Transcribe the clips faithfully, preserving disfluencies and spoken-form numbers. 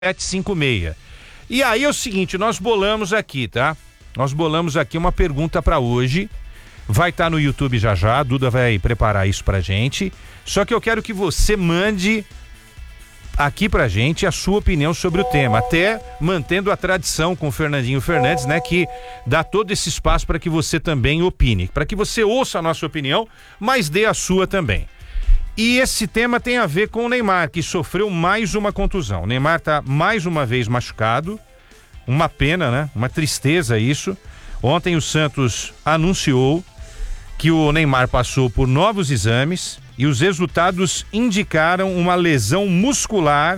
sete cinco seis. E aí é o seguinte, nós bolamos aqui, tá? Nós bolamos aqui uma pergunta para hoje. Vai estar tá no YouTube já já, a Duda vai preparar isso pra gente. Só que eu quero que você mande aqui pra gente a sua opinião sobre o tema, até mantendo a tradição com o Fernandinho Fernandes, né, que dá todo esse espaço para que você também opine, para que você ouça a nossa opinião, mas dê a sua também. E esse tema tem a ver com o Neymar, que sofreu mais uma contusão. O Neymar tá mais uma vez machucado, uma pena, né? Uma tristeza isso. Ontem o Santos anunciou que o Neymar passou por novos exames e os resultados indicaram uma lesão muscular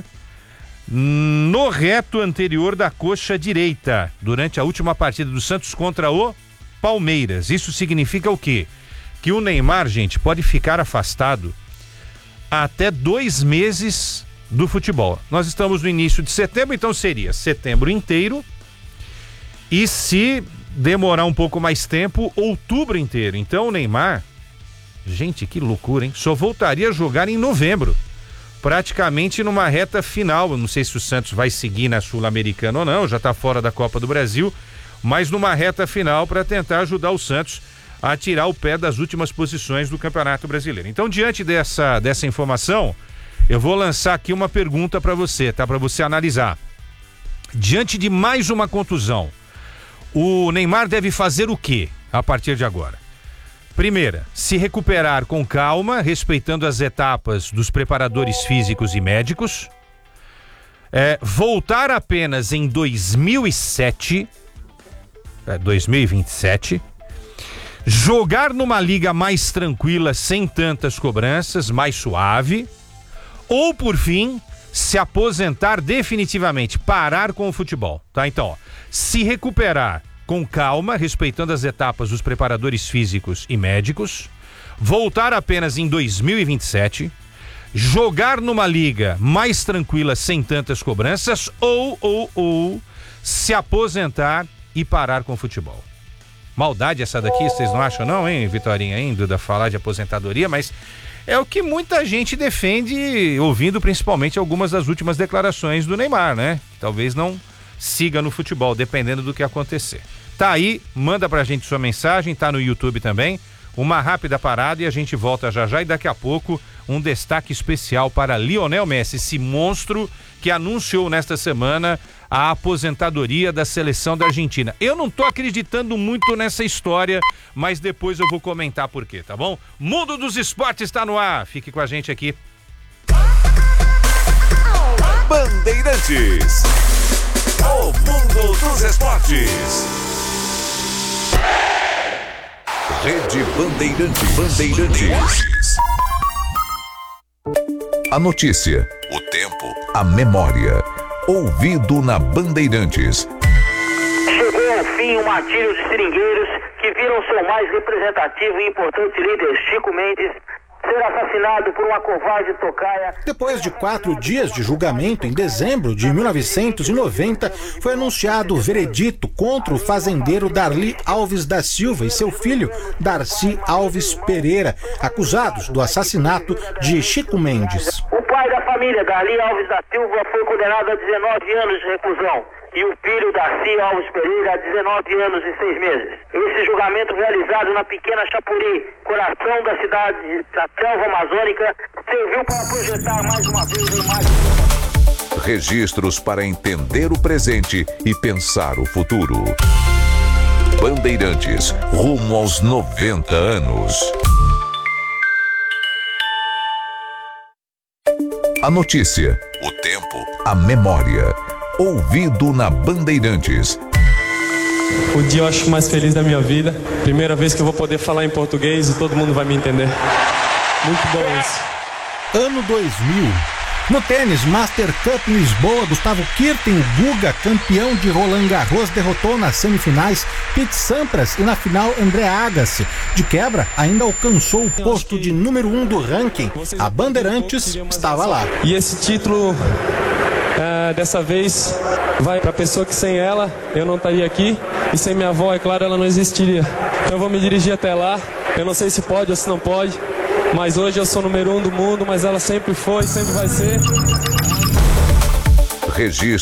no reto anterior da coxa direita durante a última partida do Santos contra o Palmeiras. Isso significa o quê? Que o Neymar, gente, pode ficar afastado até dois meses do futebol. Nós estamos no início de setembro, então seria setembro inteiro e, se demorar um pouco mais tempo, outubro inteiro. Então o Neymar, gente, que loucura, hein? Só voltaria a jogar em novembro, praticamente numa reta final. Eu não sei se o Santos vai seguir na Sul-Americana ou não, já está fora da Copa do Brasil, mas numa reta final para tentar ajudar o Santos a tirar o pé das últimas posições do Campeonato Brasileiro. Então, diante dessa, dessa informação, eu vou lançar aqui uma pergunta para você, tá? Para você analisar. Diante de mais uma contusão, o Neymar deve fazer o quê a partir de agora? Primeira, se recuperar com calma, respeitando as etapas dos preparadores físicos e médicos. É, voltar apenas em dois mil e sete, é, dois mil e vinte e sete. Jogar numa liga mais tranquila, sem tantas cobranças, mais suave. Ou, por fim, se aposentar definitivamente, parar com o futebol, tá? Então, ó, se recuperar com calma, respeitando as etapas dos preparadores físicos e médicos, voltar apenas em dois mil e vinte e sete, jogar numa liga mais tranquila, sem tantas cobranças, ou, ou, ou, se aposentar e parar com o futebol. Maldade essa daqui, vocês não acham não, hein, Vitorinha, hein, Duda, falar de aposentadoria, mas é o que muita gente defende, ouvindo principalmente algumas das últimas declarações do Neymar, né? Talvez não siga no futebol, dependendo do que acontecer. Tá aí, manda pra gente sua mensagem, tá no YouTube também. Uma rápida parada e a gente volta já já, e daqui a pouco um destaque especial para Lionel Messi, esse monstro que anunciou nesta semana a aposentadoria da seleção da Argentina. Eu não tô acreditando muito nessa história, mas depois eu vou comentar por quê, tá bom? Mundo dos Esportes está no ar, fique com a gente aqui. Bandeirantes, o mundo dos esportes. Rede Bandeirantes. Bandeirantes. A notícia, o tempo, a memória. Ouvido na Bandeirantes. Chegou ao fim o martírio de seringueiros que viram seu mais representativo e importante líder, Chico Mendes, ser assassinado por uma covarde tocaia. Depois de quatro dias de julgamento, em dezembro de mil novecentos e noventa, foi anunciado o veredito contra o fazendeiro Darli Alves da Silva e seu filho, Darcy Alves Pereira, acusados do assassinato de Chico Mendes. O pai da família, Darli Alves da Silva, foi condenado a dezenove anos de reclusão e o filho, Darcy Alves Pereira, a dezenove anos e seis meses. Esse julgamento, realizado na pequena Chapuri, coração da cidade da selva amazônica, serviu para projetar mais uma vez a imagem. Registros para entender o presente e pensar o futuro. Bandeirantes, rumo aos noventa anos. A notícia, o tempo, a memória. Ouvido na Bandeirantes. O dia eu acho mais feliz da minha vida. Primeira vez que eu vou poder falar em português e todo mundo vai me entender. Muito bom isso. Ano dois mil. No tênis, Master Cup em Lisboa, Gustavo Kirten, o Guga, campeão de Roland Garros, derrotou nas semifinais Pete Sampras e na final André Agassi. De quebra, ainda alcançou o posto de número um do ranking. A Bandeirantes estava lá. E esse título, é, dessa vez, vai para a pessoa que sem ela eu não estaria aqui, e sem minha avó, é claro, ela não existiria. Então eu vou me dirigir até lá. Eu não sei se pode ou se não pode, mas hoje eu sou número um do mundo, mas ela sempre foi, sempre vai ser. registro